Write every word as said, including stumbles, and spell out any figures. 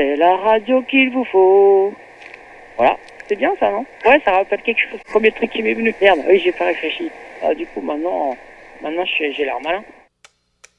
c'est la radio qu'il vous faut. Voilà, c'est bien ça, non? Ouais, ça rappelle quelque chose. Premier truc qui m'est venu. Merde, oui, j'ai pas réfléchi. Ah, du coup, maintenant, maintenant j'ai l'air malin.